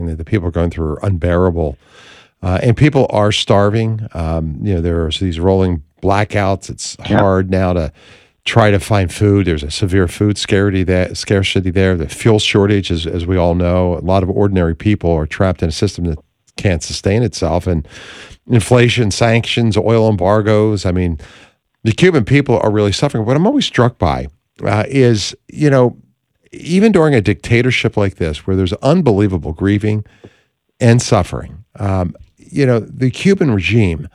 suffering that the people are going through are unbearable. And people are starving. There's these rolling blackouts. It's hard now to try to find food. There's a severe food scarcity there. The fuel shortage, as we all know. A lot of ordinary people are trapped in a system that can't sustain itself. And inflation, sanctions, oil embargoes. I mean, the Cuban people are really suffering. What I'm always struck by is, even during a dictatorship like this, where there's unbelievable grieving and suffering, the Cuban regime,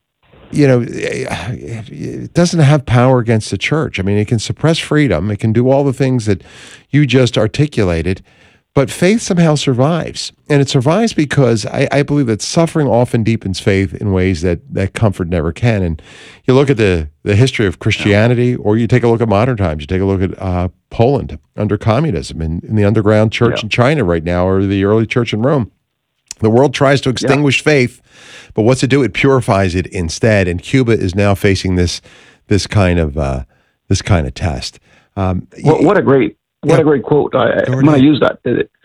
it doesn't have power against the church. I mean, it can suppress freedom. It can do all the things that you just articulated, but faith somehow survives. And it survives because I believe that suffering often deepens faith in ways that comfort never can. And you look at the history of Christianity, or you take a look at modern times. You take a look at Poland under communism, and in the underground church in China right now, or the early church in Rome. The world tries to extinguish faith, but what's it do? It purifies it instead. And Cuba is now facing this kind of test. What a great quote! I'm going to use that.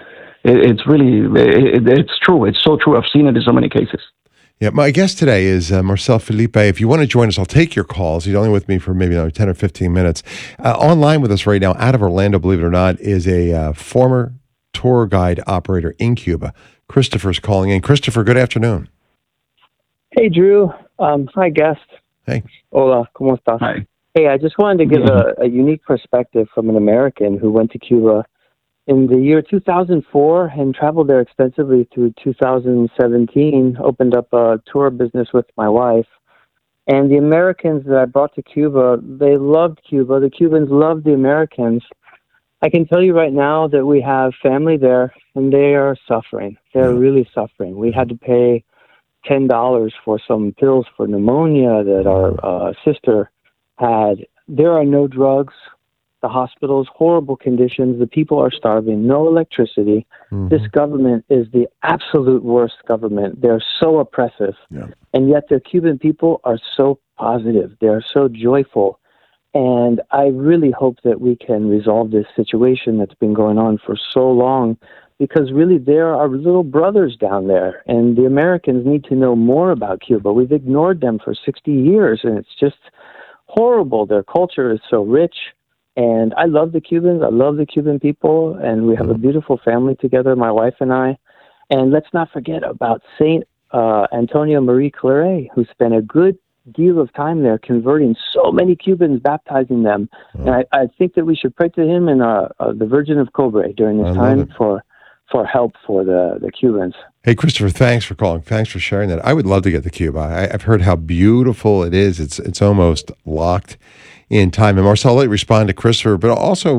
It's true. It's so true. I've seen it in so many cases. Yeah, my guest today is Marcel Felipe. If you want to join us, I'll take your calls. He's only with me for maybe another 10 or 15 minutes. Online with us right now, out of Orlando, believe it or not, is a former tour guide operator in Cuba. Christopher's calling in. Christopher, good afternoon. Hey, Drew. Hi, guest. Hey. Hola, ¿cómo estás? Hi. Hey, I just wanted to give a unique perspective from an American who went to Cuba in the year 2004 and traveled there extensively through 2017, opened up a tour business with my wife. And the Americans that I brought to Cuba, they loved Cuba. The Cubans loved the Americans. I can tell you right now that we have family there, and they are suffering. They're really suffering. We had to pay $10 for some pills for pneumonia that our sister had. There are no drugs. The hospitals, horrible conditions. The people are starving. No electricity. Mm-hmm. This government is the absolute worst government. They're so oppressive. Yeah. And yet the Cuban people are so positive. They're so joyful. And I really hope that we can resolve this situation that's been going on for so long, because really there are little brothers down there, and the Americans need to know more about Cuba. We've ignored them for 60 years, and it's just horrible. Their culture is so rich, and I love the Cubans. I love the Cuban people, and we have a beautiful family together, my wife and I. And let's not forget about Saint Antonio Marie Claret, who spent a good deal of time there converting so many Cubans, baptizing them. And I think that we should pray to him and the Virgin of Cobre during this time for help for the Cubans. Hey, Christopher, thanks for calling. Thanks for sharing that. I would love to get to Cuba. I've heard how beautiful it is. It's almost locked in time. And Marcel, let me respond to Christopher, but also,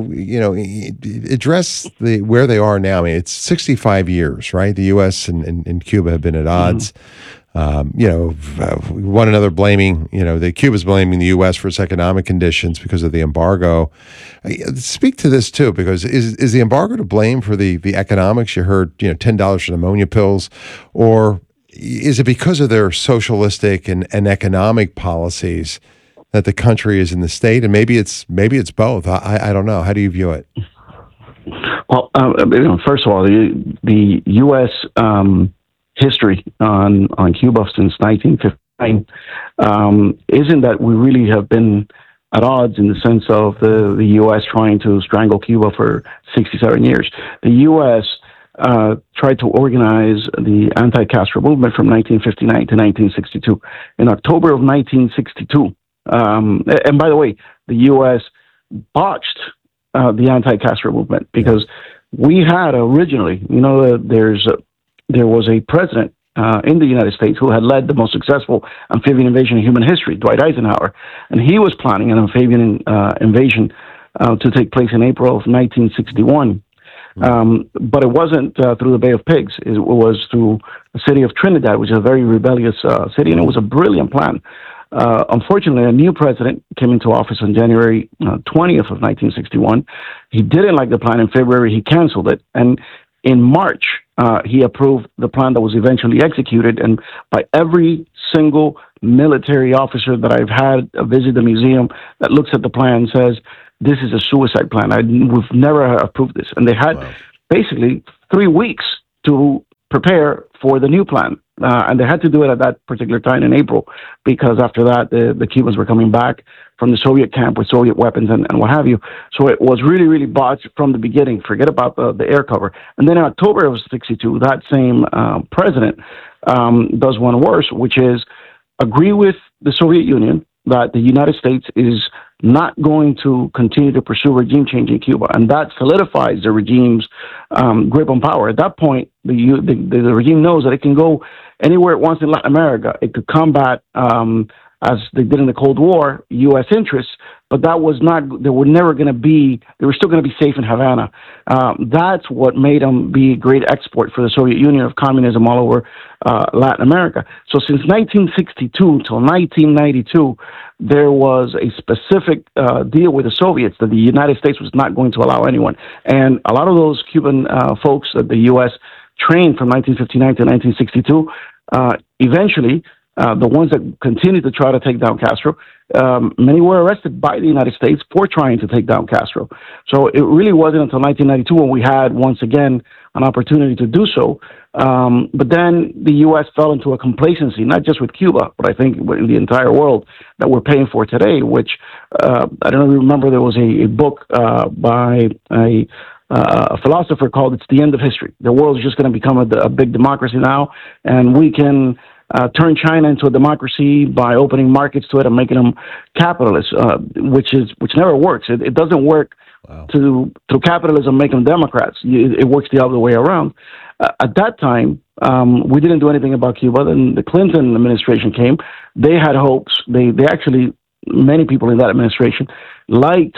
address where they are now. I mean, it's 65 years, right? The U.S. and Cuba have been at odds. One another blaming, Cuba's blaming the U.S. for its economic conditions because of the embargo. Speak to this too, because is the embargo to blame for the economics? You heard, $10 for pneumonia pills, or is it because of their socialistic and economic policies that the country is in the state? And maybe it's both. I don't know. How do you view it? Well, first of all, the U.S. History on Cuba since 1959 isn't that we really have been at odds in the sense of the U.S. trying to strangle Cuba for 67 years. The U.S. Tried to organize the anti-Castro movement from 1959 to 1962. In October of 1962, and by the way, the U.S. botched the anti-Castro movement because we had originally, there was a president in the United States who had led the most successful amphibian invasion in human history, Dwight Eisenhower, and he was planning an amphibian invasion to take place in April of 1961. But it wasn't through the Bay of Pigs. It was through the city of Trinidad, which is a very rebellious city, and it was a brilliant plan. Unfortunately, a new president came into office on January 20th of 1961. He didn't like the plan. In February, he canceled it. And in March, he approved the plan that was eventually executed. And by every single military officer that I've had visit the museum that looks at the plan says, this is a suicide plan. We've never approved this. And they had basically 3 weeks to prepare for the new plan. And they had to do it at that particular time in April, because after that, the Cubans were coming back from the Soviet camp with Soviet weapons and what have you. So it was really, really botched from the beginning. Forget about the air cover. And then in October of 62, that same president does one worse, which is agree with the Soviet Union that the United States is not going to continue to pursue regime change in Cuba, and that solidifies the regime's grip on power. At that point, the regime knows that it can go anywhere it wants in Latin America. It could combat, as they did in the Cold War, U.S. interests, but that was not. They were never going to be. They were still going to be safe in Havana. That's what made them be a great export for the Soviet Union of communism all over Latin America. So since 1962 till 1992, there was a specific deal with the Soviets that the United States was not going to allow anyone. And a lot of those Cuban folks that the U.S. trained from 1959 to 1962, eventually, the ones that continued to try to take down Castro, many were arrested by the United States for trying to take down Castro. So it really wasn't until 1992 when we had, once again, an opportunity to do so. But then the U.S. fell into a complacency, not just with Cuba, but I think in the entire world that we're paying for today, which I don't know if you remember, there was a book by a philosopher called It's the End of History. The world is just going to become a big democracy now, and we can turn China into a democracy by opening markets to it and making them capitalist, which never works. It doesn't work. Wow. Through capitalism, make them Democrats. It works the other way around. At that time, we didn't do anything about Cuba. Then the Clinton administration came. They had hopes. They actually, many people in that administration liked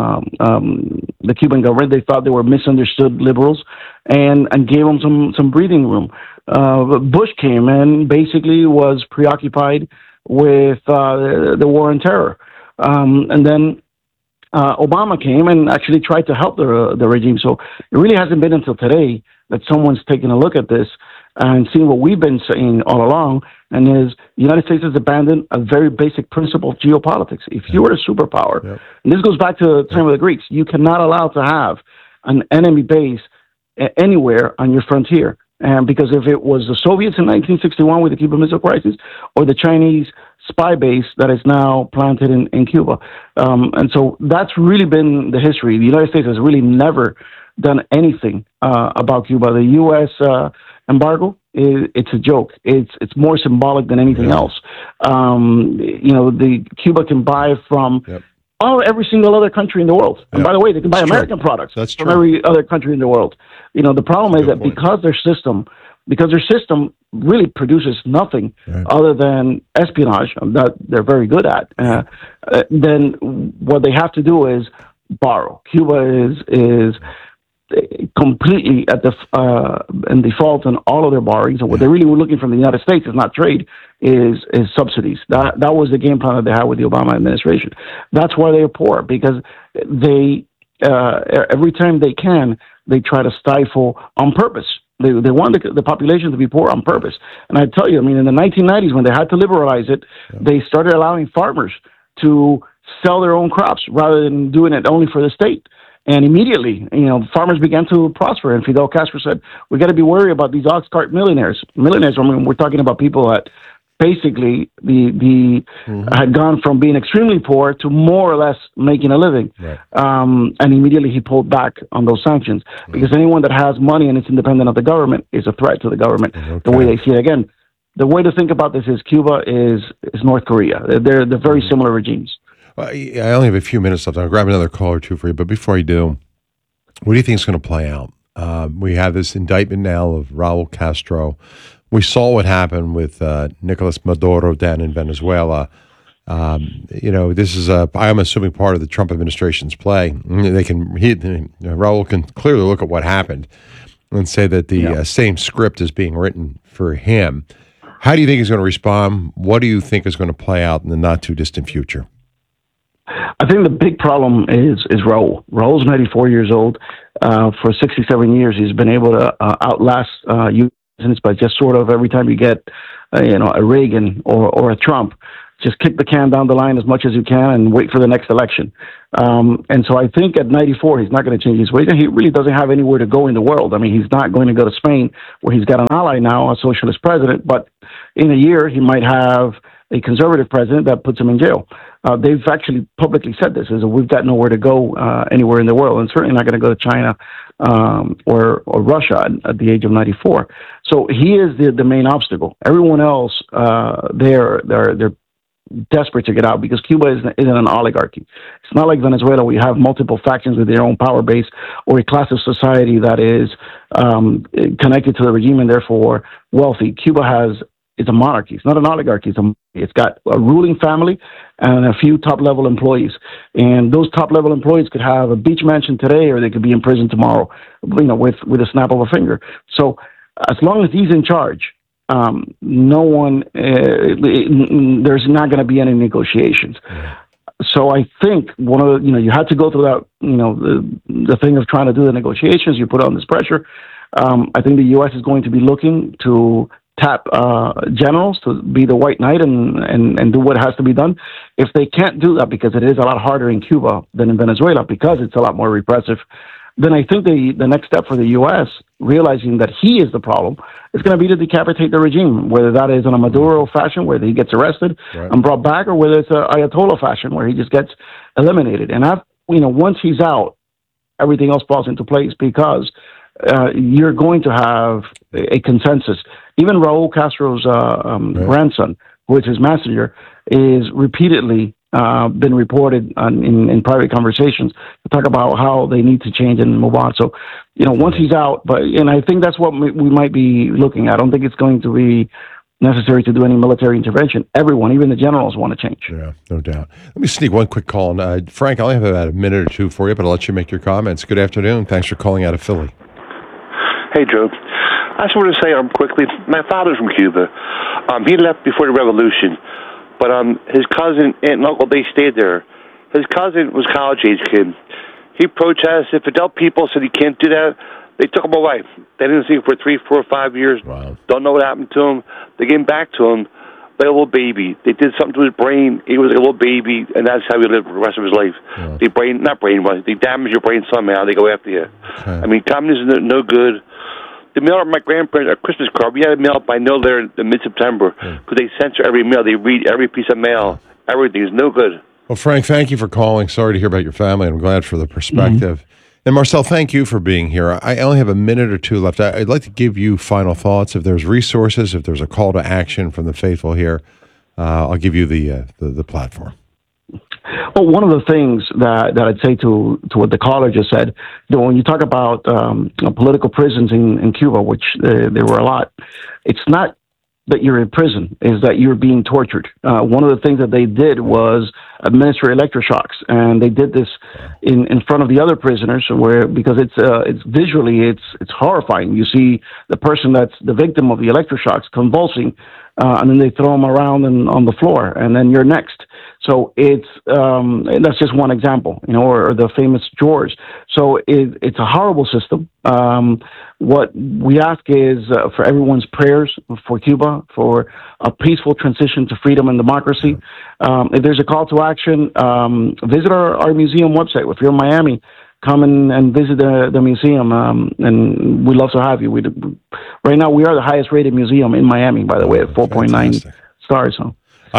the Cuban government. They thought they were misunderstood liberals, and gave them some breathing room. Bush came and basically was preoccupied with the war on terror, and then Obama came and actually tried to help the regime. So it really hasn't been until today that someone's taken a look at this and seen what we've been saying all along, and is the United States has abandoned a very basic principle of geopolitics. If you were a superpower, and this goes back to the time of the Greeks, you cannot allow to have an enemy base anywhere on your frontier. And because if it was the Soviets in 1961 with the Cuban Missile Crisis, or the Chinese spy base that is now planted in Cuba. And so that's really been the history. The United States has really never done anything about Cuba. The U.S. Embargo, it's a joke. It's more symbolic than anything else. The Cuba can buy from every single other country in the world. And by the way, they can buy American products from every other country in the world. The problem is that because their system really produces nothing other than espionage that they're very good at, then what they have to do is borrow. Cuba is completely at in default on all of their borrowings, and what they really were looking from the United States is not trade, is subsidies. That was the game plan that they had with the Obama administration. That's why they are poor, because they every time they can, they try to stifle on purpose. They want the population to be poor on purpose. And I tell you, in the 1990s, when they had to liberalize it, they started allowing farmers to sell their own crops rather than doing it only for the state. And immediately, farmers began to prosper. And Fidel Castro said, we got to be worried about these ox cart millionaires. We're talking about people that basically had gone from being extremely poor to more or less making a living. Right. And immediately he pulled back on those sanctions, because anyone that has money and is independent of the government is a threat to the government, the way they see it. Again, the way to think about this is Cuba is North Korea. They're very similar regimes. Well, I only have a few minutes left. I'll grab another call or two for you. But before you do, what do you think is going to play out? We have this indictment now of Raul Castro. We saw what happened with Nicolas Maduro down in Venezuela. This is I'm assuming part of the Trump administration's play. Raul can clearly look at what happened and say that the same script is being written for him. How do you think he's going to respond? What do you think is going to play out in the not too distant future? I think the big problem is Raul. Raul's 94 years old. For 67 years, he's been able to outlast you, by just sort of every time you get, a Reagan or a Trump, just kick the can down the line as much as you can and wait for the next election. And so I think at 94, he's not going to change his ways. And he really doesn't have anywhere to go in the world. I mean, he's not going to go to Spain, where he's got an ally now, a socialist president. But in a year, he might have a conservative president that puts him in jail. They've actually publicly said this, is that we've got nowhere to go anywhere in the world, and certainly not going to go to China or Russia at the age of 94. So he is the main obstacle. Everyone else, they're desperate to get out, because Cuba isn't an oligarchy. It's not like Venezuela, where you have multiple factions with their own power base, or a class of society that is connected to the regime and therefore wealthy. Cuba it's a monarchy. It's not an oligarchy. It's got a ruling family and a few top-level employees. And those top-level employees could have a beach mansion today, or they could be in prison tomorrow, with a snap of a finger. So as long as he's in charge, no one, there's not going to be any negotiations. So I think one of you had to go through that, the thing of trying to do the negotiations. You put on this pressure. I think the U.S. is going to be looking to tap generals to be the white knight and do what has to be done. If they can't do that, because it is a lot harder in Cuba than in Venezuela, because it's a lot more repressive, then I think the next step for the U.S., realizing that he is the problem, is going to be to decapitate the regime, whether that is in a Maduro fashion, where he gets arrested and brought back, or whether it's an Ayatollah fashion, where he just gets eliminated. And once he's out, everything else falls into place, because you're going to have a consensus. Even Raul Castro's grandson, who is his messenger, is repeatedly been reported in private conversations to talk about how they need to change and move on. So, once he's out, and I think that's what we might be looking at. I don't think it's going to be necessary to do any military intervention. Everyone, even the generals, want to change. Yeah, no doubt. Let me sneak one quick call. Frank, I only have about a minute or two for you, but I'll let you make your comments. Good afternoon. Thanks for calling out of Philly. Hey, Joe. I just want to say quickly, my father's from Cuba. He left before the revolution, but his cousin, aunt, and uncle, they stayed there. His cousin was a college-age kid. He protested. Fidel people said he can't do that. They took him away. They didn't see him for 3, 4, 5 years. Wow. Don't know what happened to him. They came back to him like a little baby. They did something to his brain. He was like a little baby, and that's how he lived the rest of his life. Yeah. They damage your brain somehow. They go after you. Okay. I mean, communism is no good. They mailed my grandparents a Christmas card. We had it mailed by mail there in mid-September, because they censor every mail. They read every piece of mail. Everything is no good. Well, Frank, thank you for calling. Sorry to hear about your family. I'm glad for the perspective. Mm-hmm. And Marcel, thank you for being here. I only have a minute or two left. I'd like to give you final thoughts. If there's resources, if there's a call to action from the faithful here, I'll give you the platform. Well, one of the things that I'd say to what the caller just said, when you talk about political prisons in Cuba, which there were a lot, it's not that you're in prison, is that you're being tortured. One of the things that they did was administer electroshocks, and they did this in front of the other prisoners, because it's visually it's horrifying. You see the person that's the victim of the electroshocks convulsing, and then they throw them around and on the floor, and then you're next. So that's just one example, or the famous George. So it's a horrible system. What we ask is for everyone's prayers for Cuba, for a peaceful transition to freedom and democracy. If there's a call to action, visit our museum website. If you're in Miami, come and visit the museum, and we'd love to have you. Right now, we are the highest rated museum in Miami, by the way, at 4.9 stars. So.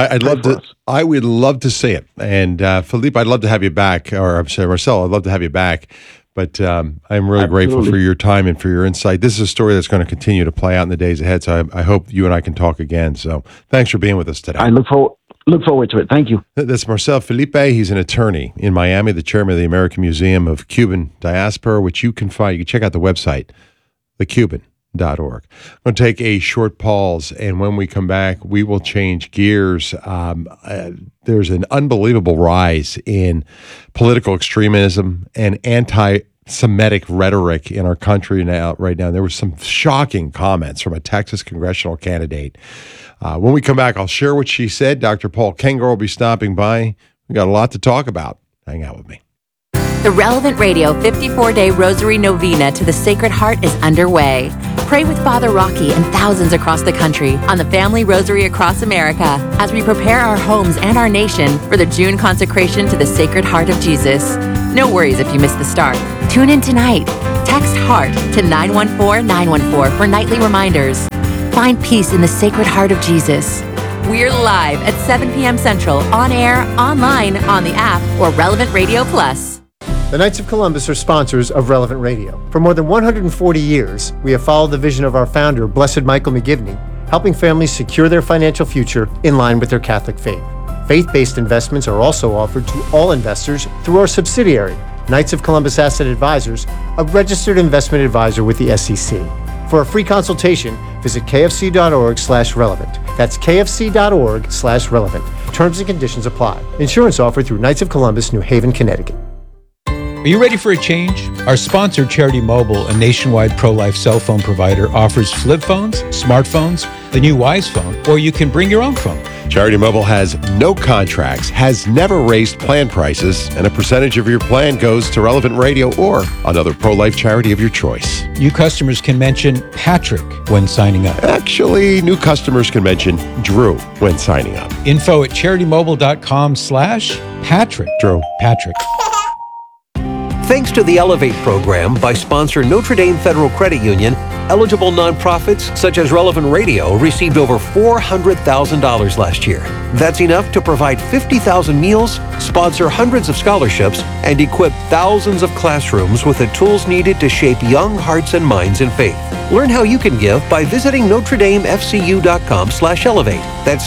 I would love to see it. And Felipe, I'd love to have you back. Or I'm sorry, Marcel, I'd love to have you back. But I'm really grateful for your time and for your insight. This is a story that's going to continue to play out in the days ahead. So I hope you and I can talk again. So thanks for being with us today. I look forward to it. Thank you. That's Marcel Felipe. He's an attorney in Miami, the chairman of the American Museum of Cuban Diaspora, which you can find. You can check out the website, thecuban.org. I'm going to take a short pause, and when we come back, we will change gears. There's an unbelievable rise in political extremism and anti-Semitic rhetoric in our country right now. There were some shocking comments from a Texas congressional candidate. When we come back, I'll share what she said. Dr. Paul Kengor will be stopping by. We got a lot to talk about. Hang out with me. The Relevant Radio 54-day Rosary Novena to the Sacred Heart is underway. Pray with Father Rocky and thousands across the country on the Family Rosary across America as we prepare our homes and our nation for the June consecration to the Sacred Heart of Jesus. No worries if you miss the start. Tune in tonight. Text HEART to 914-914 for nightly reminders. Find peace in the Sacred Heart of Jesus. We're live at 7 p.m. Central, on air, online, on the app, or Relevant Radio Plus. The Knights of Columbus are sponsors of Relevant Radio. For more than 140 years, we have followed the vision of our founder, Blessed Michael McGivney, helping families secure their financial future in line with their Catholic faith. Faith-based investments are also offered to all investors through our subsidiary, Knights of Columbus Asset Advisors, a registered investment advisor with the SEC. For a free consultation, visit kfc.org/relevant. That's kfc.org/relevant. Terms and conditions apply. Insurance offered through Knights of Columbus, New Haven, Connecticut. Are you ready for a change? Our sponsor, Charity Mobile, a nationwide pro-life cell phone provider, offers flip phones, smartphones, the new Wise phone, or you can bring your own phone. Charity Mobile has no contracts, has never raised plan prices, and a percentage of your plan goes to Relevant Radio or another pro-life charity of your choice. New customers can mention Patrick when signing up. Actually, new customers can mention Drew when signing up. Info at CharityMobile.com/Patrick. Drew. Patrick. Thanks to the Elevate program by sponsor Notre Dame Federal Credit Union, eligible nonprofits such as Relevant Radio received over $400,000 last year. That's enough to provide 50,000 meals, sponsor hundreds of scholarships, and equip thousands of classrooms with the tools needed to shape young hearts and minds in faith. Learn how you can give by visiting NotreDameFCU.com/elevate. That's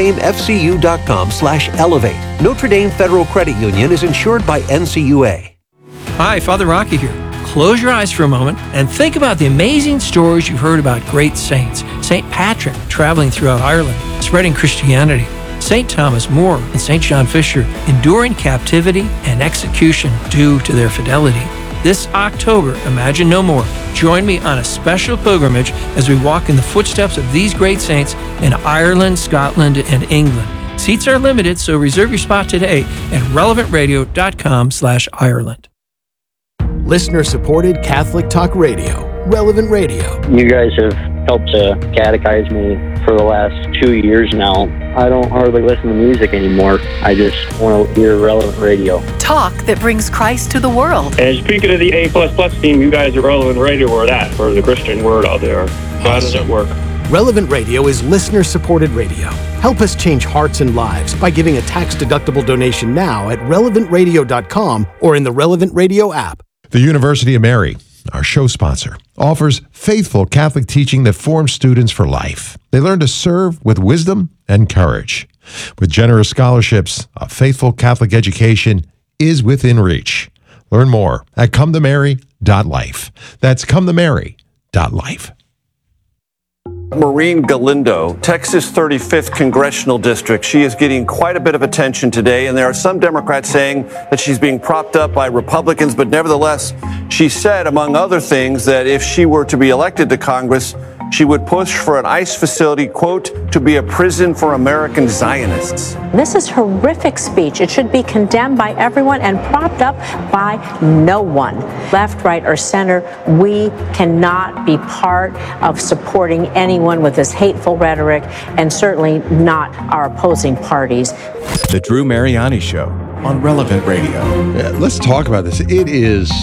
NotreDameFCU.com/elevate. Notre Dame Federal Credit Union is insured by NCUA. Hi, Father Rocky here. Close your eyes for a moment and think about the amazing stories you've heard about great saints. St. Patrick traveling throughout Ireland, spreading Christianity. St. Thomas More and St. John Fisher enduring captivity and execution due to their fidelity. This October, Imagine No More. Join me on a special pilgrimage as we walk in the footsteps of these great saints in Ireland, Scotland, and England. Seats are limited, so reserve your spot today at relevantradio.com/Ireland. Listener-supported Catholic Talk Radio, Relevant Radio. You guys have helped to catechize me for the last 2 years now. I don't hardly listen to music anymore. I just want to hear Relevant Radio. Talk that brings Christ to the world. And speaking of the A++ team, you guys at Relevant Radio are that for the Christian word out there. How does it work? Relevant Radio is listener-supported radio. Help us change hearts and lives by giving a tax-deductible donation now at relevantradio.com or in the Relevant Radio app. The University of Mary, our show sponsor, offers faithful Catholic teaching that forms students for life. They learn to serve with wisdom and courage. With generous scholarships, a faithful Catholic education is within reach. Learn more at cometomary.life. That's cometomary.life. Maureen Galindo, Texas 35th Congressional District. She is getting quite a bit of attention today, and there are some Democrats saying that she's being propped up by Republicans, but nevertheless, she said, among other things, that if she were to be elected to Congress, she would push for an ICE facility, quote, to be a prison for American Zionists. This is horrific speech. It should be condemned by everyone and propped up by no one. Left, right, or center, we cannot be part of supporting anyone with this hateful rhetoric, and certainly not our opposing parties. The Drew Mariani Show on Relevant Radio. Yeah, let's talk about this. It is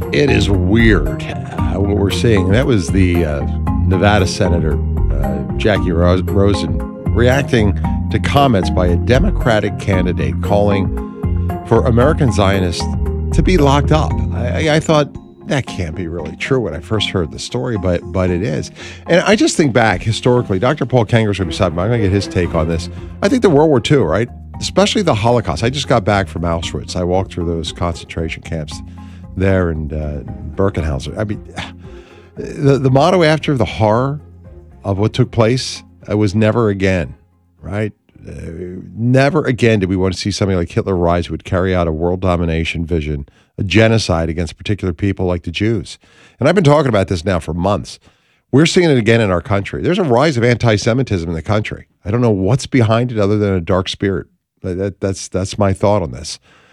weird what we're seeing. That was the Nevada Senator Jackie Rosen reacting to comments by a Democratic candidate calling for American Zionists to be locked up. I thought that can't be really true when I first heard the story, but it is. And I just think back historically. Dr. Paul Kanger's going to be beside me. I'm going to get his take on this. I think the World War II, right? Especially the Holocaust. I just got back from Auschwitz. I walked through those concentration camps there in Birkenhauser. I mean, the motto after the horror of what took place was never again, right? Never again did we want to see somebody like Hitler rise who would carry out a world domination vision, a genocide against particular people like the Jews. And I've been talking about this now for months. We're seeing it again in our country. There's a rise of anti-Semitism in the country. I don't know what's behind it other than a dark spirit. That's my thought on this.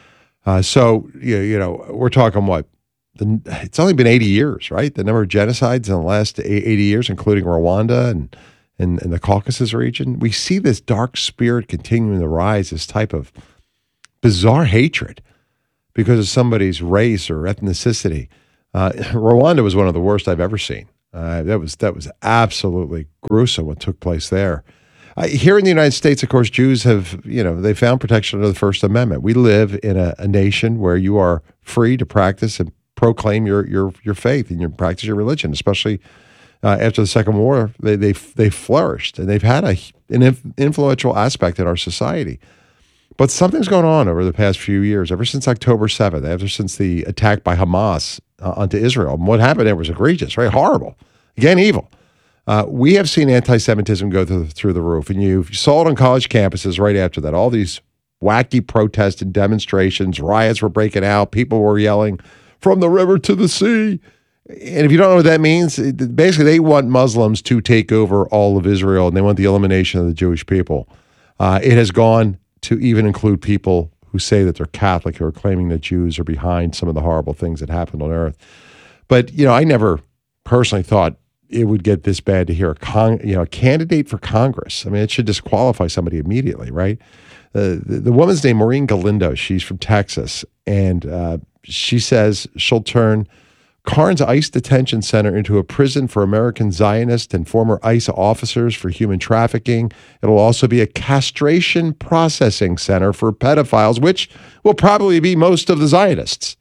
So we're talking what? It's only been 80 years, right? The number of genocides in the last 80 years, including Rwanda and the Caucasus region. We see this dark spirit continuing to rise, this type of bizarre hatred because of somebody's race or ethnicity. Rwanda was one of the worst I've ever seen. That was absolutely gruesome what took place there. Here in the United States, of course, Jews have, they found protection under the First Amendment. We live in a nation where you are free to practice and proclaim your faith and practice your religion, especially after the Second War. They flourished, and they've had an influential aspect in our society. But something's going on over the past few years, ever since October 7th, ever since the attack by Hamas onto Israel. And what happened there was egregious, right? Horrible. Again, evil. We have seen anti-Semitism go through the roof, and you saw it on college campuses right after that. All these wacky protests and demonstrations, riots were breaking out, people were yelling, "From the river to the sea." And if you don't know what that means, basically they want Muslims to take over all of Israel, and they want the elimination of the Jewish people. It has gone to even include people who say that they're Catholic, who are claiming that Jews are behind some of the horrible things that happened on earth. But, I never personally thought it would get this bad to hear a candidate for Congress. I mean, it should disqualify somebody immediately, right? The woman's named Maureen Galindo. She's from Texas, and she says she'll turn Carnes ICE Detention Center into a prison for American Zionists and former ICE officers for human trafficking. It'll also be a castration processing center for pedophiles, which will probably be most of the Zionists.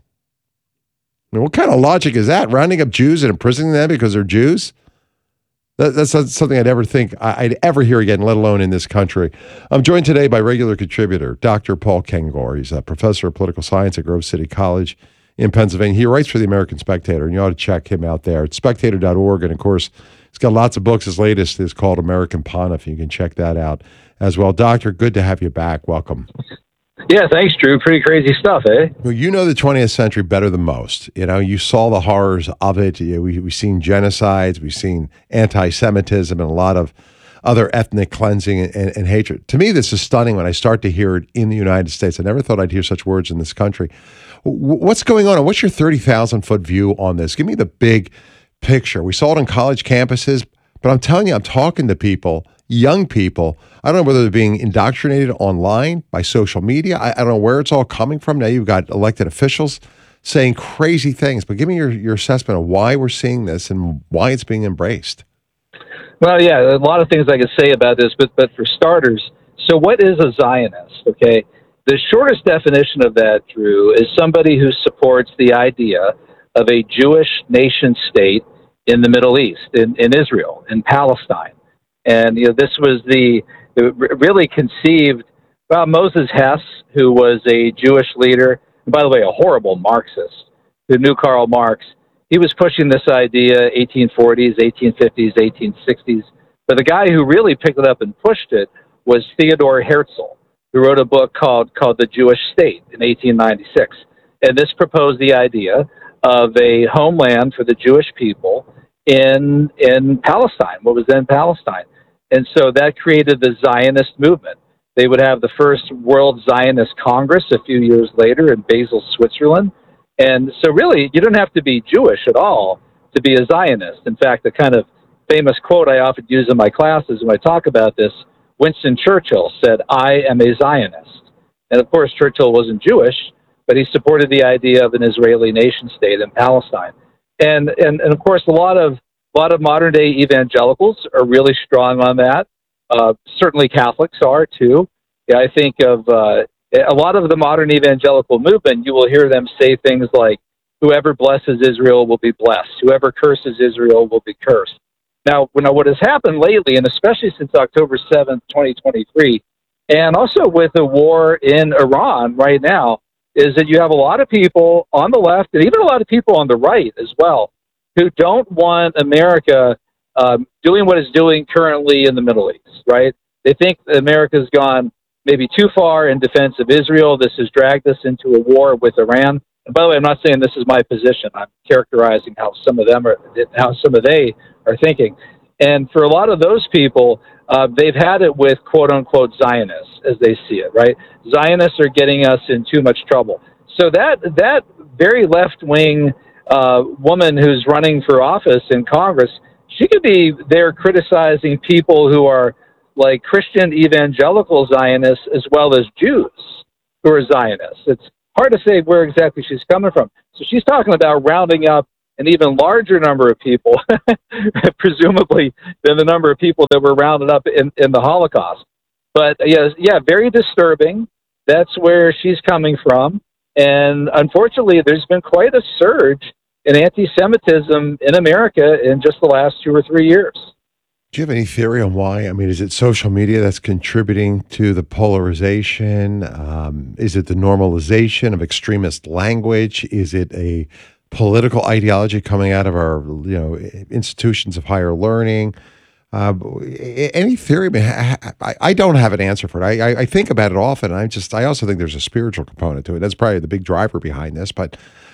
I mean, what kind of logic is that? Rounding up Jews and imprisoning them because they're Jews? That's not something I'd ever think I'd ever hear again, let alone in this country. I'm joined today by regular contributor, Dr. Paul Kengor. He's a professor of political science at Grove City College in Pennsylvania. He writes for the American Spectator, and you ought to check him out there. It's spectator.org, and of course, he's got lots of books. His latest is called American Pontiff. You can check that out as well. Doctor, good to have you back. Welcome. Yeah, thanks, Drew. Pretty crazy stuff, eh? Well, you know the 20th century better than most. You saw the horrors of it. We've seen genocides. We've seen anti-Semitism and a lot of other ethnic cleansing and hatred. To me, this is stunning when I start to hear it in the United States. I never thought I'd hear such words in this country. What's going on? What's your 30,000-foot view on this? Give me the big picture. We saw it on college campuses, but I'm telling you, I'm talking to people, young people. I don't know whether they're being indoctrinated online by social media. I don't know where it's all coming from. Now you've got elected officials saying crazy things, but give me your assessment of why we're seeing this and why it's being embraced. Well, yeah, a lot of things I could say about this, but for starters, so what is a Zionist, okay? The shortest definition of that, Drew, is somebody who supports the idea of a Jewish nation state in the Middle East, in Israel, in Palestine. And, this was really conceived, Moses Hess, who was a Jewish leader, and by the way, a horrible Marxist, who knew Karl Marx. He was pushing this idea 1840s, 1850s, 1860s. But the guy who really picked it up and pushed it was Theodor Herzl, who wrote a book called The Jewish State in 1896. And this proposed the idea of a homeland for the Jewish people in Palestine, what was then Palestine. And so that created the Zionist movement. They would have the first World Zionist Congress a few years later in Basel, Switzerland. And so really, you don't have to be Jewish at all to be a Zionist. In fact, the kind of famous quote I often use in my classes when I talk about this, Winston Churchill said, "I am a Zionist." And of course, Churchill wasn't Jewish, but he supported the idea of an Israeli nation state in Palestine. And of course, a lot of modern day evangelicals are really strong on that. Certainly Catholics are too. Yeah, I think of a lot of the modern evangelical movement, you will hear them say things like, "Whoever blesses Israel will be blessed. Whoever curses Israel will be cursed." Now, what has happened lately, and especially since October 7th, 2023, and also with the war in Iran right now, is that you have a lot of people on the left and even a lot of people on the right as well who don't want America doing what it's doing currently in the Middle East, right? They think America's gone maybe too far in defense of Israel. This has dragged us into a war with Iran. And by the way, I'm not saying this is my position. I'm characterizing how some of they are thinking. And for a lot of those people, they've had it with quote unquote Zionists as they see it, right? Zionists are getting us in too much trouble. So that very left-wing woman who's running for office in Congress, she could be there criticizing people who are like Christian evangelical Zionists as well as Jews who are Zionists. It's hard to say where exactly she's coming from. So she's talking about rounding up an even larger number of people, presumably, than the number of people that were rounded up in the Holocaust. But yeah, very disturbing. That's where she's coming from. And unfortunately, there's been quite a surge in anti-Semitism in America in just the last 2 or 3 years. Do you have any theory on why? I mean, is it social media that's contributing to the polarization? Is it the normalization of extremist language? Is it a political ideology coming out of our, institutions of higher learning? Any theory? I don't have an answer for it. I think about it often. I also think there's a spiritual component to it. That's probably the big driver behind this. But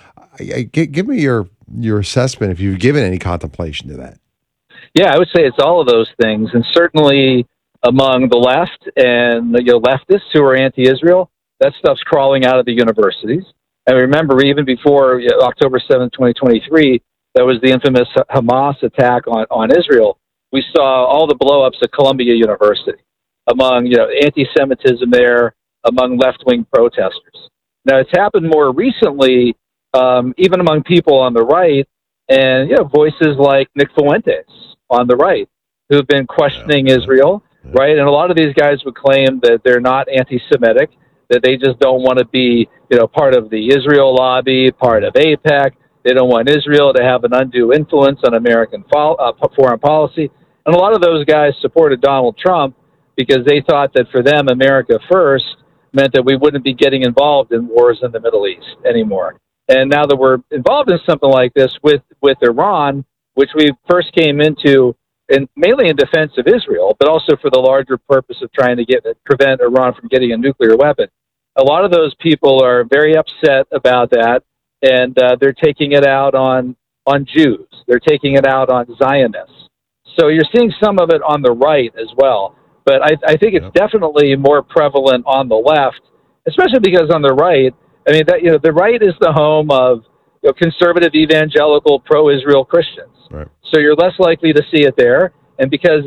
give me your assessment if you've given any contemplation to that. Yeah, I would say it's all of those things, and certainly among the left and leftists who are anti-Israel, that stuff's crawling out of the universities. And remember, even before October 7th, 2023, that was the infamous Hamas attack on Israel. We saw all the blow-ups at Columbia University among anti-Semitism there, among left-wing protesters. Now, it's happened more recently, even among people on the right, and voices like Nick Fuentes on the right, who've been questioning Israel, right? And a lot of these guys would claim that they're not anti-Semitic, that they just don't want to be, part of the Israel lobby, part of AIPAC. They don't want Israel to have an undue influence on American foreign policy. And a lot of those guys supported Donald Trump because they thought that for them, America first meant that we wouldn't be getting involved in wars in the Middle East anymore. And now that we're involved in something like this with Iran, which we first came into mainly in defense of Israel, but also for the larger purpose of trying to prevent Iran from getting a nuclear weapon. A lot of those people are very upset about that, and they're taking it out on Jews. They're taking it out on Zionists. So you're seeing some of it on the right as well. But I think it's definitely more prevalent on the left, especially because on the right, the right is the home of conservative, evangelical, pro-Israel Christians. Right. So you're less likely to see it there, and because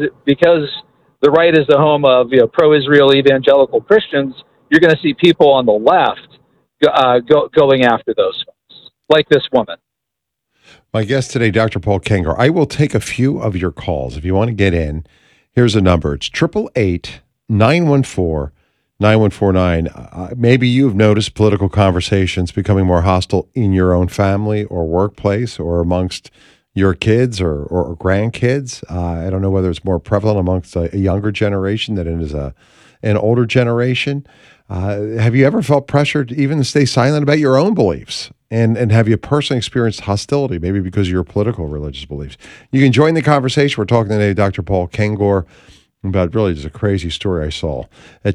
the right is the home of pro-Israel evangelical Christians, you're going to see people on the left going after those folks, like this woman. My guest today, Dr. Paul Kengor. I will take a few of your calls if you want to get in. Here's a number. It's 888-914-9149. Maybe you've noticed political conversations becoming more hostile in your own family or workplace or amongst your kids or grandkids. I don't know whether it's more prevalent amongst a younger generation than it is an older generation. Have you ever felt pressured even to stay silent about your own beliefs? And have you personally experienced hostility, maybe because of your political or religious beliefs? You can join the conversation. We're talking today to Dr. Paul Kengor about really just a crazy story I saw. At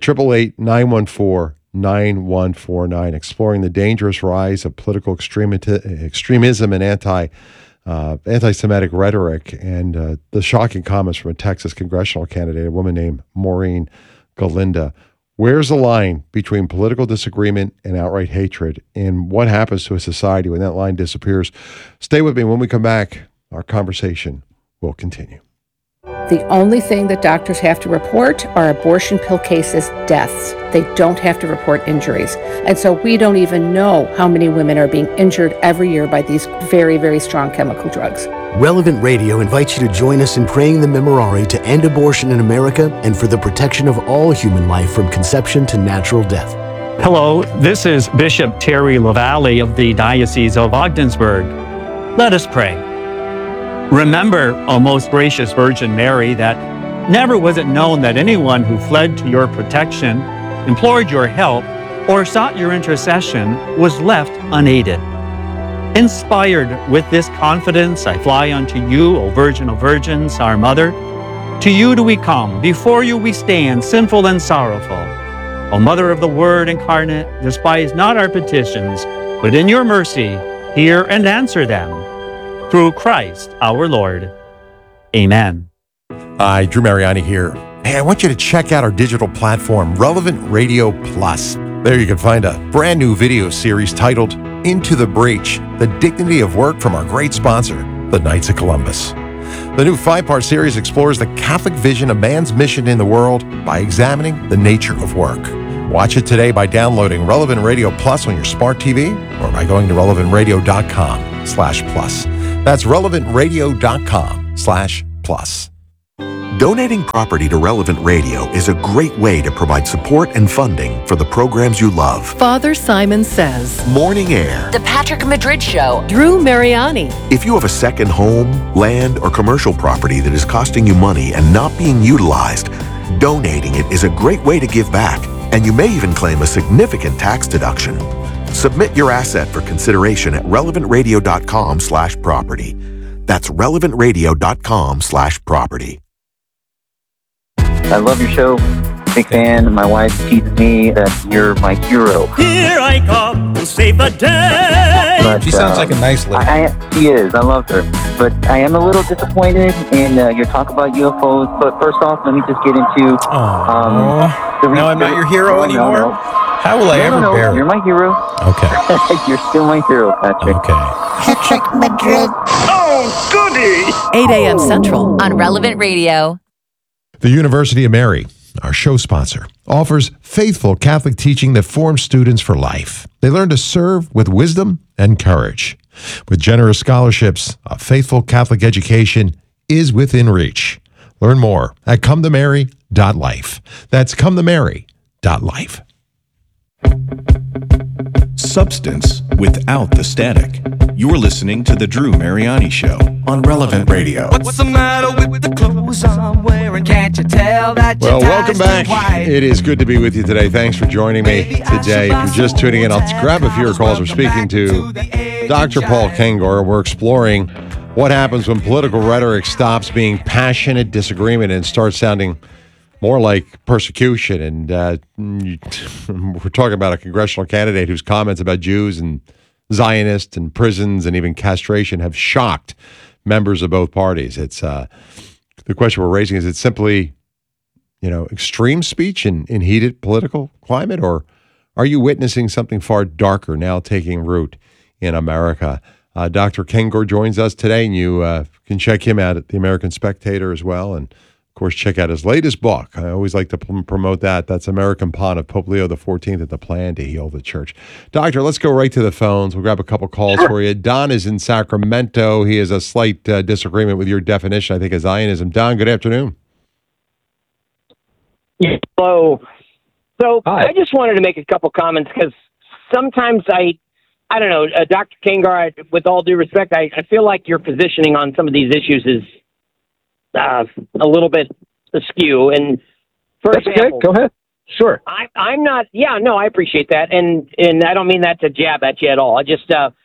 888-914-9149, exploring the dangerous rise of political extremism and anti-Semitic rhetoric, and the shocking comments from a Texas congressional candidate, a woman named Maureen Galinda. Where's the line between political disagreement and outright hatred, and what happens to a society when that line disappears? Stay with me. When we come back, our conversation will continue. The only thing that doctors have to report are abortion pill cases, deaths. They don't have to report injuries. And so we don't even know how many women are being injured every year by these very, very strong chemical drugs. Relevant Radio invites you to join us in praying the Memorare to end abortion in America and for the protection of all human life from conception to natural death. Hello, this is Bishop Terry LaValle of the Diocese of Ogdensburg. Let us pray. Remember, O most gracious Virgin Mary, that never was it known that anyone who fled to your protection, implored your help, or sought your intercession was left unaided. Inspired with this confidence, I fly unto you, O Virgin of Virgins, our Mother. To you do we come, before you we stand, sinful and sorrowful. O Mother of the Word incarnate, despise not our petitions, but in your mercy hear and answer them. Through Christ our Lord. Amen. Hi, Drew Mariani here. Hey, I want you to check out our digital platform, Relevant Radio Plus. There you can find a brand new video series titled Into the Breach, The Dignity of Work from our great sponsor, the Knights of Columbus. The new 5-part series explores the Catholic vision of man's mission in the world by examining the nature of work. Watch it today by downloading Relevant Radio Plus on your smart TV or by going to relevantradio.com/plus. That's relevantradio.com/plus. Donating property to Relevant Radio is a great way to provide support and funding for the programs you love. Father Simon Says, Morning Air, The Patrick Madrid Show, Drew Mariani. If you have a second home, land, or commercial property that is costing you money and not being utilized, donating it is a great way to give back, and you may even claim a significant tax deduction. Submit your asset for consideration at relevantradio.com/property. That's relevantradio.com/property. I love your show. Big fan. My wife teases me that you're my hero. Here I come to save the day. But, She sounds like a nice lady. She is. I love her. But I am a little disappointed in your talk about UFOs. But first off, let me just get into... now I'm not your hero anymore? No. How will I ever bear it? You're my hero. Okay. You're still my hero, Patrick. Okay. Patrick Madrid. Oh, goody! 8 a.m. Central. on Relevant Radio. The University of Mary, our show sponsor, offers faithful Catholic teaching that forms students for life. They learn to serve with wisdom and courage. With generous scholarships, a faithful Catholic education is within reach. Learn more at cometomary.life. That's cometomary.life. Substance without the static. You're listening to The Drew Mariani Show on Relevant Radio. What's the matter with the clothes I'm wearing? Can't you tell that Well, welcome back. It is good to be with you today. Thanks for joining me today. If you're just tuning in, I'll grab a few of your calls. We're speaking to Dr. Paul Kengor. We're exploring what happens when political rhetoric stops being passionate disagreement and starts sounding more like persecution. And we're talking about a congressional candidate whose comments about Jews and Zionists and prisons and even castration have shocked members of both parties. It's the question we're raising, is it simply, extreme speech in heated political climate, or are you witnessing something far darker now taking root in America? Dr. Kengor joins us today, and you can check him out at the American Spectator as well. And of course, check out his latest book. I always like to promote that. That's American Pawn of Pope Leo XIV and the Plan to Heal the Church. Doctor, let's go right to the phones. We'll grab a couple calls for you. Don is in Sacramento. He has a slight disagreement with your definition, I think, of Zionism. Don, good afternoon. Hello. So I just wanted to make a couple comments because sometimes I don't know, Dr. Kengor, with all due respect, I feel like your positioning on some of these issues is a little bit askew. And for example, okay. Go ahead. Sure. I'm not. Yeah, no, I appreciate that, and I don't mean that to jab at you at all. I just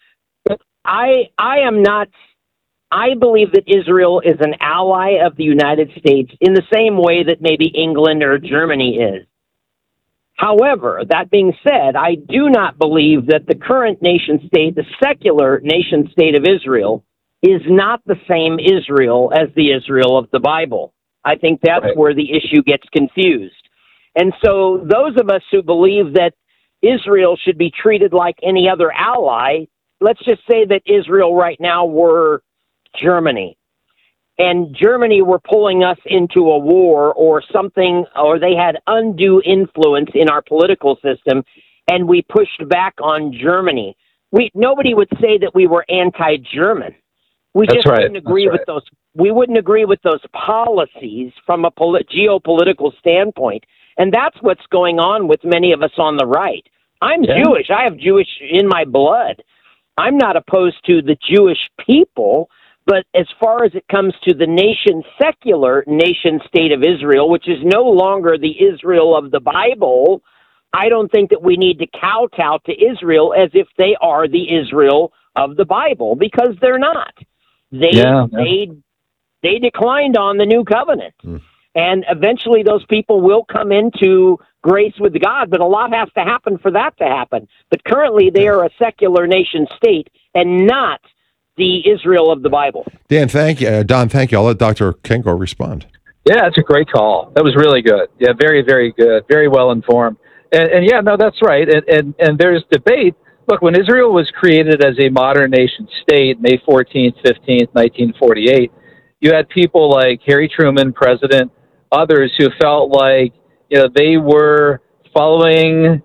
I am not. I believe that Israel is an ally of the United States in the same way that maybe England or Germany is. However, that being said, I do not believe that the current nation state, the secular nation state of Israel, is not the same Israel as the Israel of the Bible. I think that's where the issue gets confused. And so those of us who believe that Israel should be treated like any other ally, let's just say that Israel right now were Germany. And Germany were pulling us into a war or something, or they had undue influence in our political system, and we pushed back on Germany. Nobody would say that we were anti-German. We just wouldn't agree with those. We wouldn't agree with those policies from a geopolitical standpoint, and that's what's going on with many of us on the right. I'm Jewish. I have Jewish in my blood. I'm not opposed to the Jewish people, but as far as it comes to the secular nation state of Israel, which is no longer the Israel of the Bible, I don't think that we need to kowtow to Israel as if they are the Israel of the Bible, because they're not. They declined on the new covenant. And eventually those people will come into grace with God, but a lot has to happen for that to happen. But currently they are a secular nation state and not the Israel of the Bible. Dan, thank you. Don, thank you. I'll let Dr. Kengor respond. Yeah, that's a great call. That was really good. Yeah, very, very good. Very well informed. And yeah, no, that's right. And there's debate. Look, when Israel was created as a modern nation state, May 14th, 15th, 1948, you had people like Harry Truman, president, others who felt like, they were following,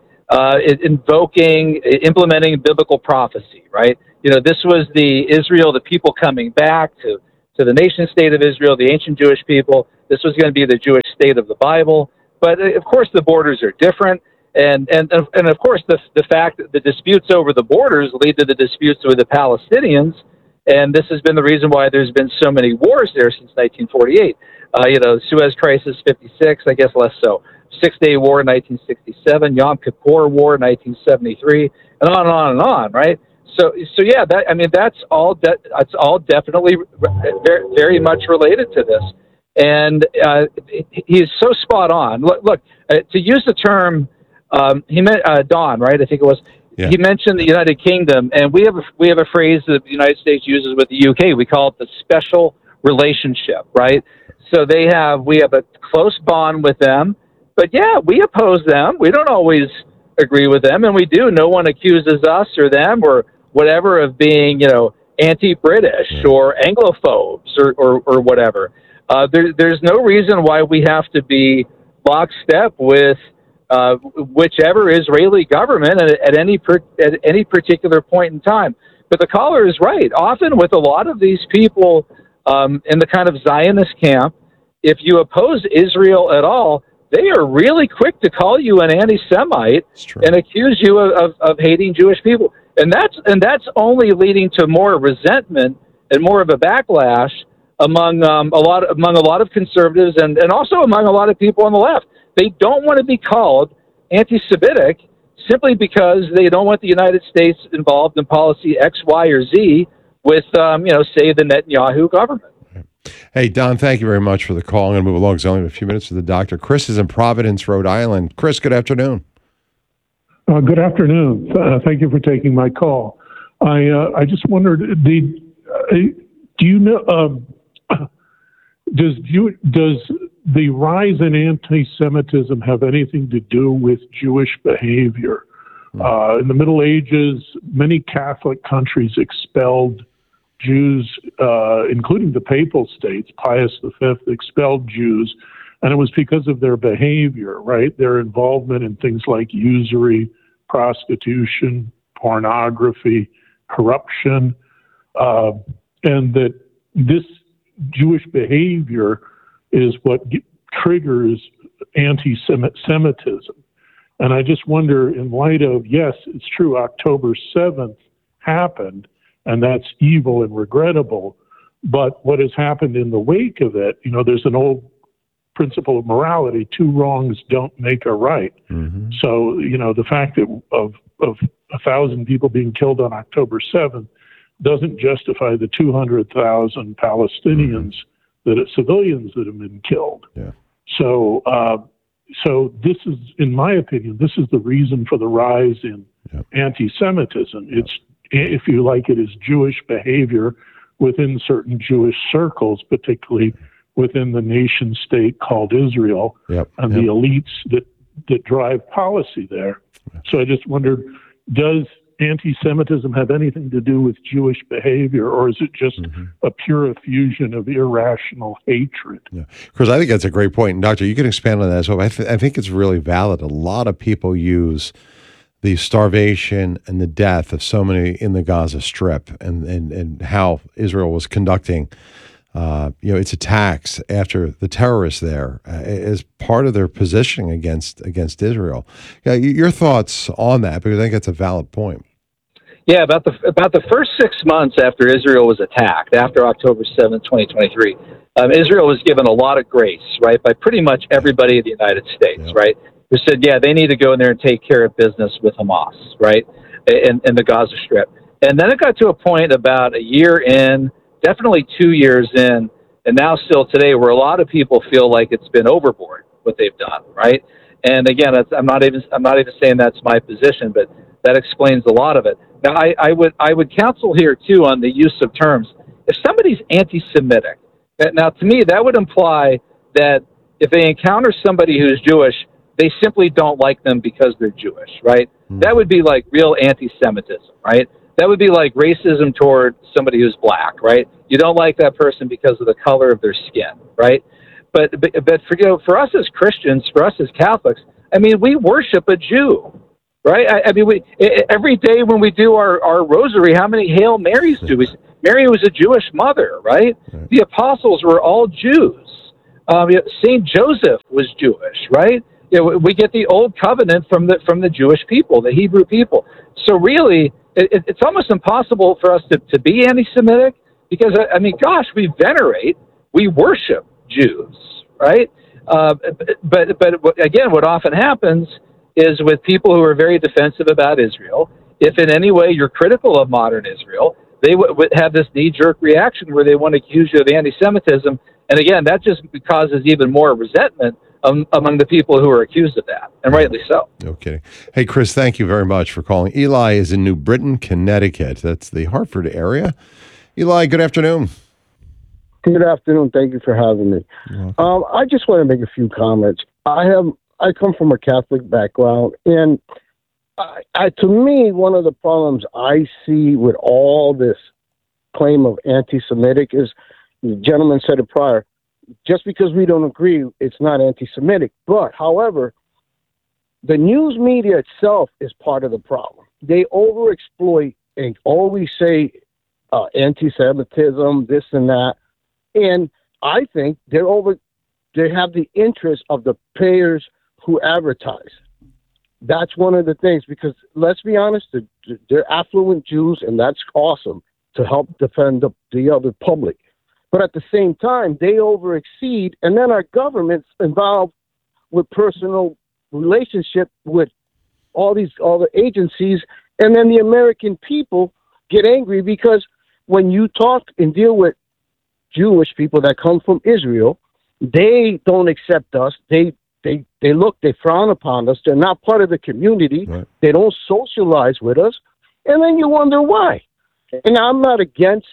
implementing biblical prophecy, right? This was the Israel, the people coming back to the nation state of Israel, the ancient Jewish people. This was going to be the Jewish state of the Bible. But of course, the borders are different. And of course, the fact that the disputes over the borders lead to the disputes with the Palestinians. And this has been the reason why there's been so many wars there since 1948. Suez Crisis, 56, I guess less so. Six-Day War, 1967, Yom Kippur War, 1973, and on and on and on, right? So yeah, that's all definitely very, very much related to this. And he's so spot on. Look, to use the term, he meant Don, right? I think it was. Yeah. He mentioned the United Kingdom, and we have a phrase that the United States uses with the UK. We call it the special relationship, right? So we have a close bond with them, but yeah, we oppose them. We don't always agree with them, and we do. No one accuses us or them or whatever of being, anti-British or Anglophobes or whatever. There's no reason why we have to be lockstep with whichever Israeli government at any particular point in time. But the caller is right. Often with a lot of these people in the kind of Zionist camp, if you oppose Israel at all, they are really quick to call you an anti-Semite and accuse you of hating Jewish people. And that's only leading to more resentment and more of a backlash among a lot of conservatives and also among a lot of people on the left. They don't want to be called anti-Semitic simply because they don't want the United States involved in policy X, Y, or Z with, say, the Netanyahu government. Hey, Don, thank you very much for the call. I'm going to move along because I only have a few minutes with the doctor. Chris is in Providence, Rhode Island. Chris, good afternoon. Good afternoon. Thank you for taking my call. I just wondered, do you know, does the rise in anti-Semitism have anything to do with Jewish behavior? In the Middle Ages, many Catholic countries expelled Jews, including the Papal States. Pius V expelled Jews, and it was because of their behavior, right? Their involvement in things like usury, prostitution, pornography, corruption, and that this Jewish behavior is what triggers anti-Semitism. And I just wonder, in light of, yes, it's true, October 7th happened, and that's evil and regrettable, but what has happened in the wake of it, there's an old principle of morality, two wrongs don't make a right. Mm-hmm. So, the fact that of 1,000 people being killed on October 7th doesn't justify the 200,000 Palestinians civilians that have been killed. Yeah. So this is, in my opinion, this is the reason for the rise in anti-Semitism. It's, if you like, it is Jewish behavior within certain Jewish circles, particularly within the nation state called Israel, and the elites that drive policy there. So I just wondered, does anti-Semitism have anything to do with Jewish behavior, or is it just a pure effusion of irrational hatred? Yeah. Chris, I think that's a great point. And Doctor, you can expand on that as well. I think it's really valid. A lot of people use the starvation and the death of so many in the Gaza Strip and how Israel was conducting its attacks after the terrorists there as part of their positioning against Israel. Your thoughts on that, because I think it's a valid point. Yeah, about the first 6 months after Israel was attacked, after October 7th, 2023, Israel was given a lot of grace, right, by pretty much everybody in the United States, right, who said, yeah, they need to go in there and take care of business with Hamas, right, in the Gaza Strip. And then it got to a point about a year in, definitely 2 years in, and now still today, where a lot of people feel like it's been overboard what they've done, right? And again, I'm not even saying that's my position, but that explains a lot of it. Now, I would counsel here too on the use of terms. If somebody's anti-Semitic, now to me that would imply that if they encounter somebody who's Jewish, they simply don't like them because they're Jewish, right? That would be like real anti-Semitism, right? That would be like racism toward somebody who's black, right? You don't like that person because of the color of their skin, right? But for us as Christians, for us as Catholics, I mean, we worship a Jew, right? I mean, every day when we do our rosary, how many Hail Marys do we? Mary was a Jewish mother, right? The apostles were all Jews. Saint Joseph was Jewish, right? We get the old covenant from the Jewish people, the Hebrew people. So really, it's almost impossible for us to be anti-Semitic because, I mean, gosh, we worship Jews, right? But again, what often happens is with people who are very defensive about Israel, if in any way you're critical of modern Israel, they would have this knee-jerk reaction where they want to accuse you of anti-Semitism. And again, that just causes even more resentment among the people who are accused of that, and rightly so. No kidding. Hey, Chris, thank you very much for calling. Eli is in New Britain, Connecticut. That's the Hartford area. Eli, good afternoon. Good afternoon. Thank you for having me. I just want to make a few comments. I come from a Catholic background, and to me, one of the problems I see with all this claim of anti-Semitic is, the gentleman said it prior, just because we don't agree, it's not anti-Semitic. But, however, the news media itself is part of the problem. They overexploit and always say anti-Semitism, this and that. And I think they have the interest of the payers who advertise. That's one of the things, because let's be honest, they're affluent Jews, and that's awesome to help defend the other public. But at the same time, they overexceed, and then our government's involved with personal relationship with all the agencies, and then the American people get angry because when you talk and deal with Jewish people that come from Israel, they don't accept us. They frown upon us. They're not part of the community. Right. They don't socialize with us, and then you wonder why. And I'm not against,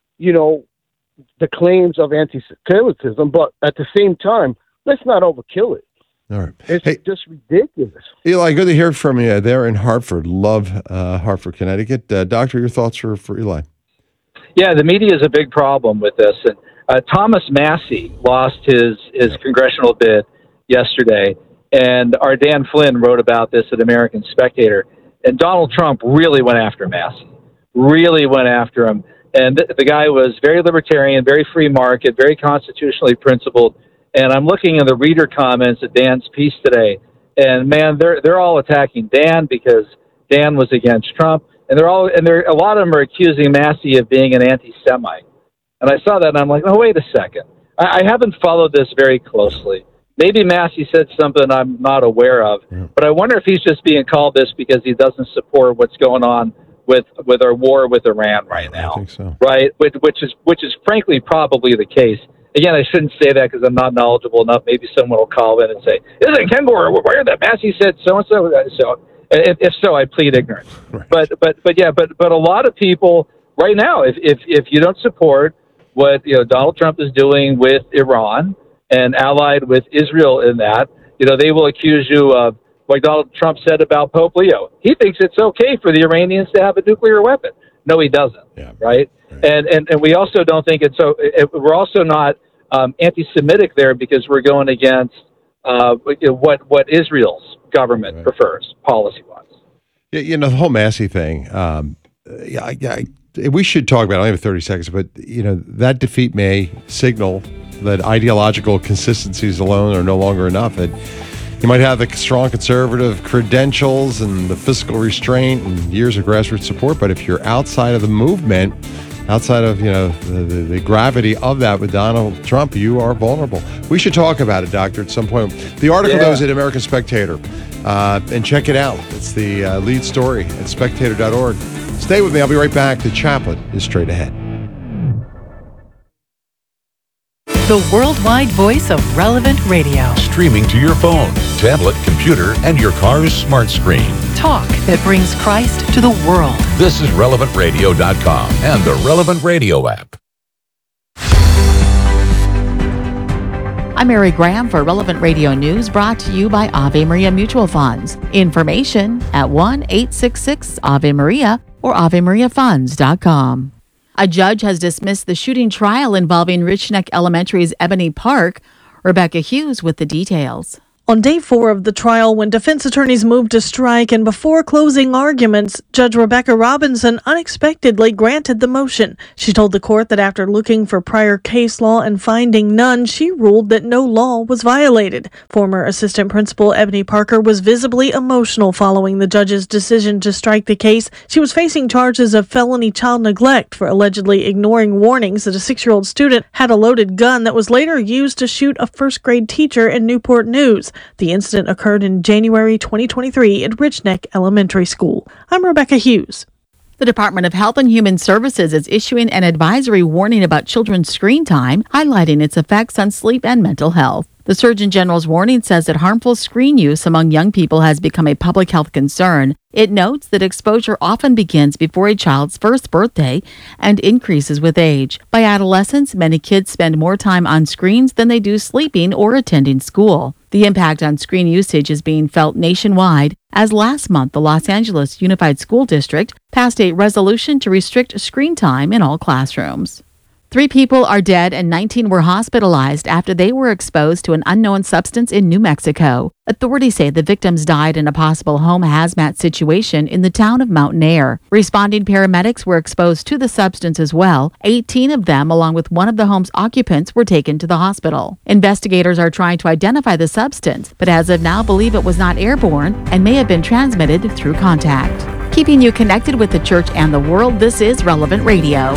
the claims of anti-Semitism, but at the same time, let's not overkill it. All right. It's just ridiculous. Eli, good to hear from you there in Hartford. Love Hartford, Connecticut. Doctor, your thoughts for Eli? Yeah, the media is a big problem with this. And Thomas Massie lost his congressional bid yesterday, and our Dan Flynn wrote about this at American Spectator. And Donald Trump really went after Massie, really went after him. And the guy was very libertarian, very free market, very constitutionally principled. And I'm looking at the reader comments at Dan's piece today, and man, they're all attacking Dan because Dan was against Trump, and a lot of them are accusing Massie of being an anti-Semite. And I saw that, and I'm like, oh, wait a second. I haven't followed this very closely. Maybe Massie said something I'm not aware of, but I wonder if he's just being called this because he doesn't support what's going on with our war with Iran right now. I think so. Right, which is frankly probably the case. Again, I shouldn't say that because I'm not knowledgeable enough. Maybe someone will call in and say, "Isn't Ken Gore aware that Massie said so and so?" So, if so, I plead ignorance. Right. But a lot of people right now, if you don't support what Donald Trump is doing with Iran and allied with Israel in that, they will accuse you of, like Donald Trump said about Pope Leo. He thinks it's okay for the Iranians to have a nuclear weapon. No, he doesn't. Yeah. Right? And we also don't think we're also not anti-Semitic there because we're going against what Israel's government prefers policy-wise. Yeah, the whole Massie thing. We should talk about it. I only have 30 seconds, but that defeat may signal that ideological consistencies alone are no longer enough. You might have the strong conservative credentials and the fiscal restraint and years of grassroots support, but if you're outside of the movement, outside of the gravity of that with Donald Trump, you are vulnerable. We should talk about it, Doctor, at some point. The article goes at American Spectator, and check it out. It's the lead story at spectator.org. Stay with me. I'll be right back. The Chaplain is straight ahead. The worldwide voice of Relevant Radio. Streaming to your phone, tablet, computer, and your car's smart screen. Talk that brings Christ to the world. This is RelevantRadio.com and the Relevant Radio app. I'm Mary Graham for Relevant Radio News, brought to you by Ave Maria Mutual Funds. Information at 1-866-AVE-MARIA or AveMariaFunds.com. A judge has dismissed the shooting trial involving Rich Neck Elementary's Ebony Park. Rebecca Hughes with the details. On day 4 of the trial, when defense attorneys moved to strike and before closing arguments, Judge Rebecca Robinson unexpectedly granted the motion. She told the court that after looking for prior case law and finding none, she ruled that no law was violated. Former assistant principal Ebony Parker was visibly emotional following the judge's decision to strike the case. She was facing charges of felony child neglect for allegedly ignoring warnings that a 6-year-old student had a loaded gun that was later used to shoot a first-grade teacher in Newport News. The incident occurred in January 2023 at Rich Neck Elementary School. I'm Rebecca Hughes. The Department of Health and Human Services is issuing an advisory warning about children's screen time, highlighting its effects on sleep and mental health. The Surgeon General's warning says that harmful screen use among young people has become a public health concern. It notes that exposure often begins before a child's first birthday and increases with age. By adolescence, many kids spend more time on screens than they do sleeping or attending school. The impact on screen usage is being felt nationwide, as last month the Los Angeles Unified School District passed a resolution to restrict screen time in all classrooms. 3 people are dead and 19 were hospitalized after they were exposed to an unknown substance in New Mexico. Authorities say the victims died in a possible home hazmat situation in the town of Mountain Air. Responding paramedics were exposed to the substance as well. 18 of them, along with one of the home's occupants, were taken to the hospital. Investigators are trying to identify the substance, but as of now believe it was not airborne and may have been transmitted through contact. Keeping you connected with the church and the world, this is Relevant Radio.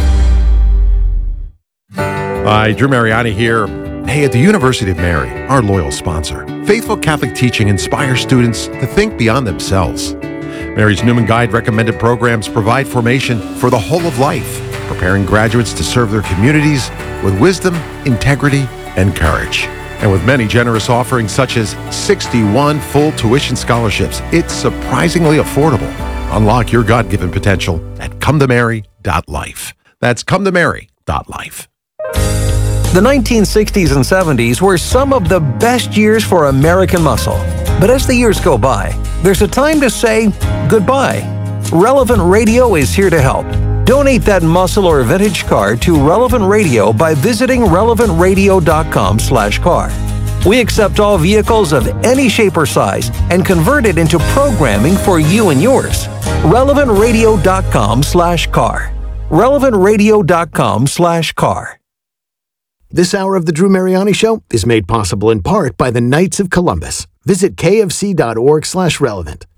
Hi, Drew Mariani here. Hey, at the University of Mary, our loyal sponsor, faithful Catholic teaching inspires students to think beyond themselves. Mary's Newman Guide recommended programs provide formation for the whole of life, preparing graduates to serve their communities with wisdom, integrity, and courage. And with many generous offerings such as 61 full tuition scholarships, it's surprisingly affordable. Unlock your God-given potential at cometomary.life. That's cometomary.life. The 1960s and 70s were some of the best years for American muscle. But as the years go by, there's a time to say goodbye. Relevant Radio is here to help. Donate that muscle or vintage car to Relevant Radio by visiting relevantradio.com/car. We accept all vehicles of any shape or size and convert it into programming for you and yours. relevantradio.com/car. relevantradio.com/car. This hour of the Drew Mariani Show is made possible in part by the Knights of Columbus. Visit kfc.org/relevant.